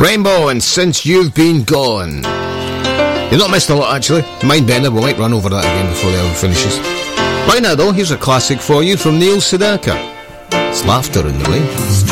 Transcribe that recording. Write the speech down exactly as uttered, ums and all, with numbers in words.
Rainbow and Since You've Been Gone. You've not missed a lot, actually. Mind Bender, we might run over that again before the hour finishes. Right now, though, here's a classic for you from Neil Sedaka. It's Laughter in the Rain.